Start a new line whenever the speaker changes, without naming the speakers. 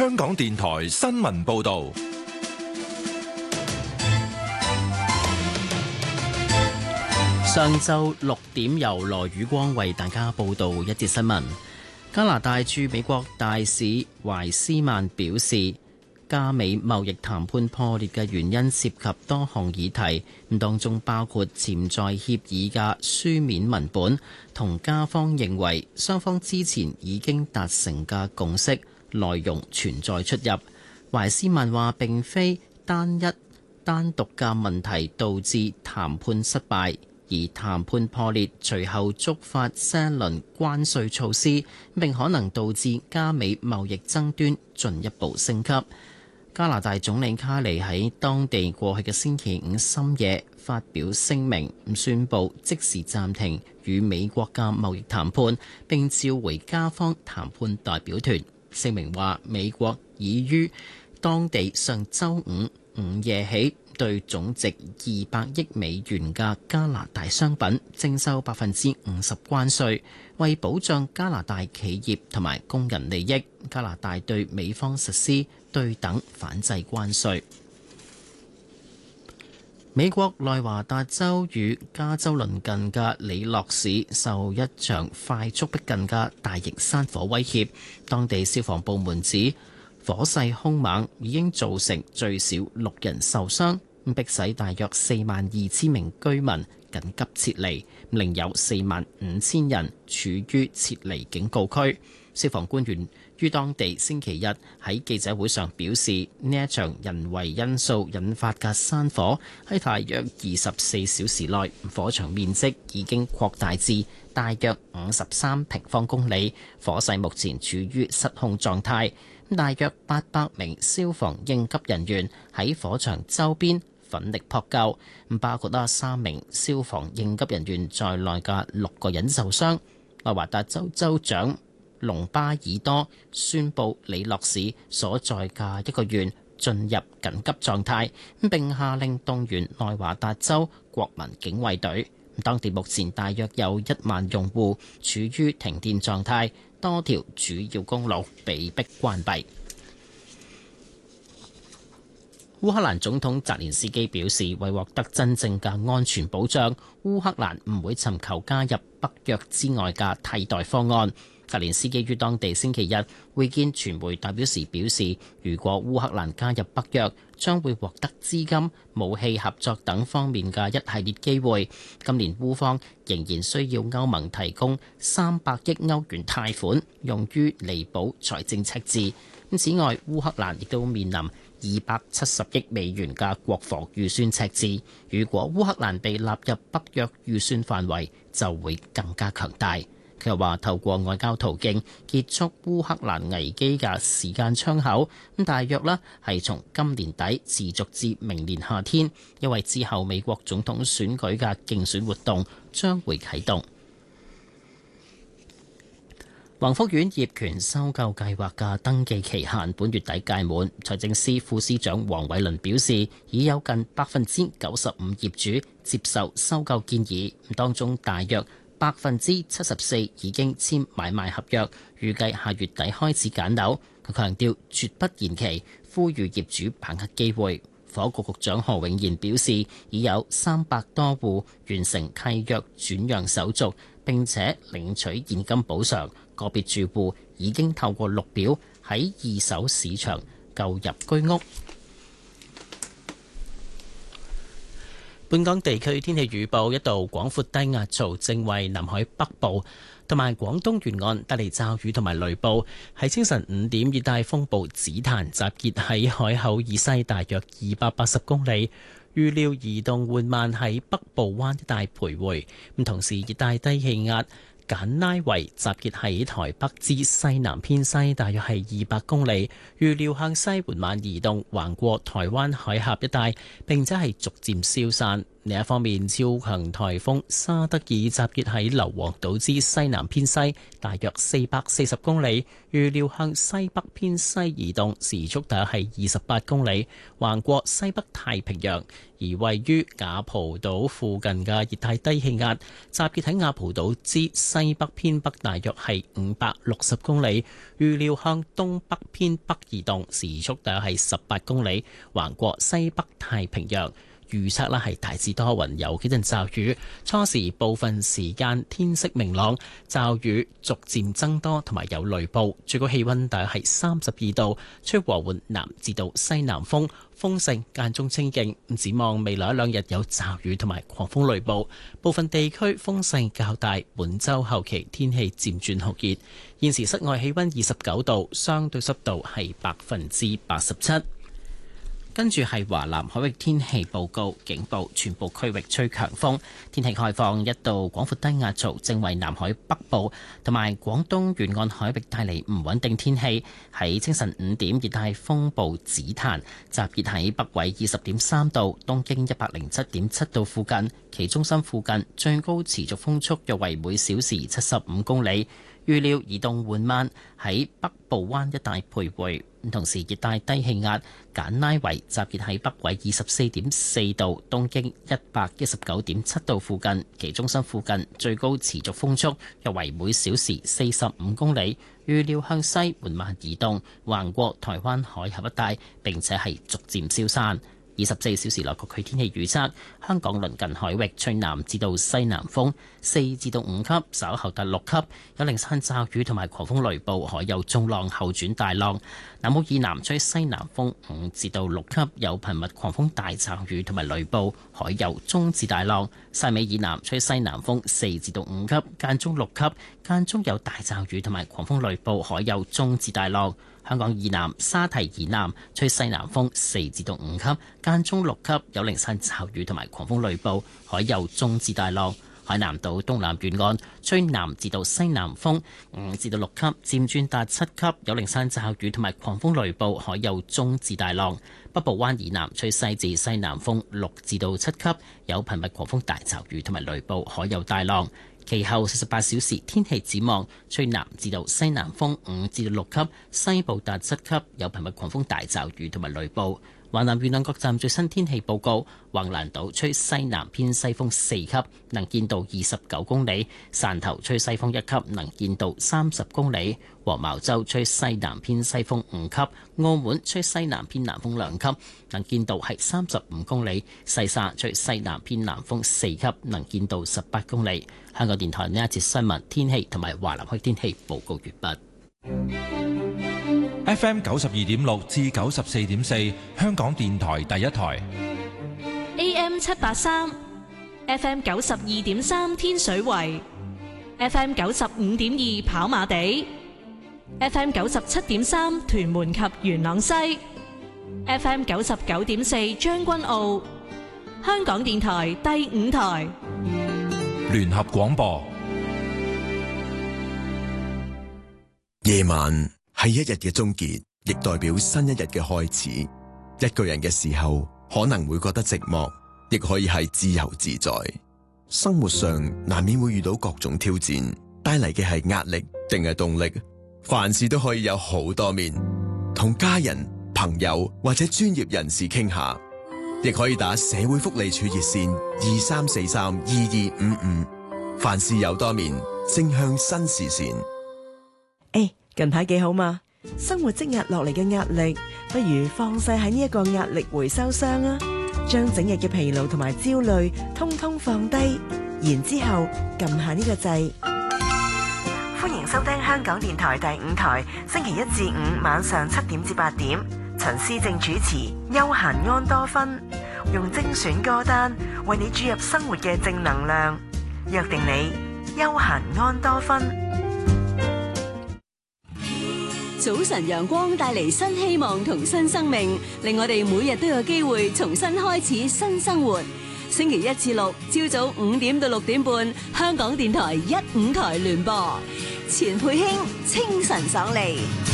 香港電台新聞報道。
上晝6點，由羅宇光為大家報道一節新聞。加拿大駐美國大使懷斯曼表示，加美貿易談判破裂嘅原因涉及多項議題，當中包括潛在協議嘅書面文本，同加方認為雙方之前已經達成嘅共識內容存在出入。懷斯曼話並非單獨嘅問題導致談判失敗，而談判破裂隨後觸發新一輪關稅措施，並可能導致加美貿易爭端進一步升級。加拿大總理卡尼喺當地過去嘅星期五深夜發表聲明，宣布即時暫停與美國嘅貿易談判，並召回加方談判代表團。聲明話美國已於當地上週五午夜起對總值200億美元嘅加拿大商品徵收50%關稅，為保障加拿大企業同埋工人利益，加拿大對美方實施對等反制關稅。美國內華達州與加州鄰近嘅里諾市受一場快速逼近嘅大型山火威脅，當地消防部門指火勢兇猛，已經造成最少6人受傷，迫使大約42000名居民緊急撤離，另有45000人處於撤離警告區。消防官員於當地星期日喺記者會上表示，呢一場人為因素引發嘅山火喺大約24小時內，火場面積已經擴大至大約53平方公里，火勢目前處於失控狀態。大約800名消防應急人員喺火場周邊奮力撲救，包括3名消防應急人員在內嘅6個人受傷。內華達州州長隆巴爾多宣布里諾市所在嘅一個縣進入緊急狀態，並下令動員內華達州國民警衛隊。當地目前大約有1萬用戶處於停電狀態，多條主要公路被迫關閉。烏克蘭總統澤連斯基表示，為獲得真正嘅安全保障，烏克蘭唔會尋求加入北約之外嘅替代方案。澤連斯基於當地星期日會見傳媒代表時表示，如果烏克蘭加入北約，將會獲得資金、武器合作等方面嘅一系列機會。今年烏方仍然需要歐盟提供300億歐元貸款，用於彌補財政赤字。此外，烏克蘭亦都面臨270億美元嘅國防預算赤字。如果烏克蘭被納入北約預算範圍，就會更加強大。佢又話，透過外交途徑結束烏克蘭危機嘅時間窗口，大約係從今年底持續至明年夏天，因為之後美國總統選舉嘅競選活動將會啟動。宏福苑業權收購計劃嘅登記期限本月底屆滿，財政司副司長黃偉綸表示，已有近95%業主接受收購建議，當中大約74%已經簽買賣合約，預計下月底開始揀樓。佢強調絕不延期，呼籲業主把握機會。房屋局局長何永賢表示，已有300多戶完成契約轉讓手續，並且領取現金補償。個別住戶已經透過綠表喺二手市場購入居屋。本港地區天氣預報，一道廣闊低壓槽正為南海北部同埋廣東沿岸帶嚟驟雨同埋雷暴。喺清晨5點，熱帶風暴紫檀集結喺海口以西大約280公里，預料移動緩慢喺北部灣一帶徘徊。同時，熱帶低氣壓簡拉維集結喺台北之西南偏西，大約係200公里，預料向西緩慢移動，橫過台灣海峽一帶，並且係逐漸消散。 另一方面，超強颱風沙德爾集結喺硫磺島之西南偏西，大約440公里，預料向西北偏西移動，時速大約係28公里，橫過西北太平洋。而位於雅蒲島附近嘅熱帶低氣壓，集結喺雅蒲島之西北偏北，大約係560公里，預料向東北偏北移動，時速大約係18公里，橫過西北太平洋。預測咧係大致多雲，有幾陣驟雨，初時部分時間天色明朗，驟雨逐漸增多，同埋有雷暴。最高氣溫大約係32度，吹和緩南至到西南風，風勢間中清勁。展望未來一兩日有驟雨同埋狂風雷暴，部分地區風勢較大。本週後期天氣漸轉酷熱。現時室外氣溫29度，相對濕度係87%。跟住係華南海域天氣報告，警報全部區域吹強風，天氣概況。一道廣闊低壓槽正為南海北部同埋廣東沿岸海域帶嚟唔穩定天氣。喺清晨5點，熱帶風暴紫檀集結喺北緯20.3度、東經107.7度附近，其中心附近最高持續風速約為每小時75公里。預料移動緩慢，喺北部灣一帶徘徊。同時，熱帶低氣壓簡拉維集結喺北緯24.4度、東經119.7度附近，其中心附近最高持續風速約為每小時45公里。預料向西緩慢移動，橫過台灣海峽一帶，並且係逐漸消散。24小時內各區天氣預測：香港鄰近海域吹南至到西南風4至到5級，稍後達6級，有零散驟雨同埋狂風雷暴，海有中浪後轉大浪。南澳以南吹西南風5至到6級，有頻密狂風大驟雨同埋雷暴，海有中至大浪。汕尾以南吹西南風4至到5級，間中6級，間中有大驟雨同埋狂風雷暴，海有中至大浪。香港以南、沙堤以南吹西南風4至到5級，間中6級，有零散驟雨同埋狂風雷暴，海有中至大浪。海南島東南沿岸吹南至到西南風5至到6級，漸轉達7級，有零散驟雨同埋狂風雷暴，海有中至大浪。北部灣以南吹西至西南風6至到7級，有頻密狂風大驟雨同埋雷暴，海有大浪。其後48小時天氣展望，吹南至到西南風5至到6級，西部達7級，有頻密狂風大驟雨同埋雷暴。華南沿岸各站最新天氣報告：橫瀾島吹西南偏西風4級，能見度29公里；汕頭吹西風1級，能見度30公里；黃茅洲吹西南偏西風5級；澳門吹西南偏南風2級，能見度係35公里；西沙吹西南偏南風4級，能見度18公里。香港電台呢一節新聞天氣同埋華南區天氣報告完畢。
FM 92.6至94.4，香港電台第一台。
AM 783 FM 92.3天水圍 FM 95.2跑馬地 FM 97.3屯門及元朗西 FM 99.4將軍澳。香港電台第5台
聯合廣播。
夜晚係一日嘅終結，亦代表新一日嘅開始。一個人嘅時候可能會覺得寂寞，亦可以係自由自在。生活上難免會遇到各種挑戰，帶嚟嘅係壓力定係動力？凡事都可以有好多面，同家人、朋友或者專業人士傾下，亦可以打社會福利署熱線23432255。凡事有多面，正向新視線。
近排幾好嘛？生活積壓落嚟嘅壓力，不如放晒喺呢一個壓力回收箱啊！將整日嘅疲勞同埋焦慮通通放低，然之後撳下呢個掣。歡迎收聽香港電台第5台，星期1至5晚上7點至8點，陳思正主持《休閒安多芬》，用精選歌單為你注入生活嘅正能量，約定你休閒安多芬。
早晨陽光帶嚟新希望同新生命，令我哋每日都有機會重新開始新生活。星期1至6朝早5點到6點半，香港電台1、5台聯播，錢佩卿清晨爽利。